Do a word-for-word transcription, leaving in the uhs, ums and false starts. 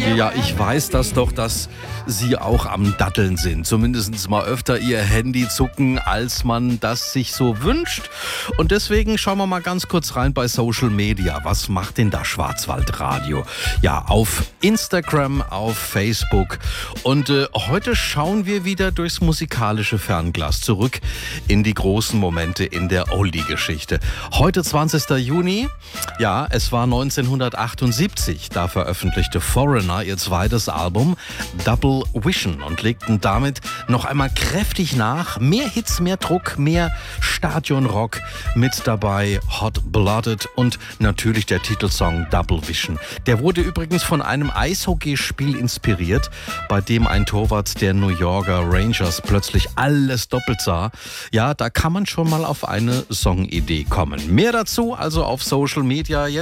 Ja, ich weiß das doch, dass Sie auch am Datteln sind. Zumindest mal öfter Ihr Handy zucken, als man das sich so wünscht. Und deswegen schauen wir mal ganz kurz rein bei Social Media. Was macht denn da Schwarzwaldradio? Ja, auf Instagram, auf Facebook. Und äh, heute schauen wir wieder durchs musikalische Fernglas zurück in die großen Momente in der Oldie-Geschichte. Heute zwanzigster Juni. Ja, es war neunzehnhundertachtundsiebzig. Da veröffentlichte Foreigner ihr zweites Album Double Vision und legten damit noch einmal kräftig nach. Mehr Hits, mehr Druck, mehr Stadionrock, mit dabei Hot Blooded und natürlich der Titelsong Double Vision. Der wurde übrigens von einem Eishockeyspiel inspiriert, bei dem ein Torwart der New Yorker Rangers plötzlich alles doppelt sah. Ja, da kann man schon mal auf eine Songidee kommen. Mehr dazu also auf Social Media jetzt.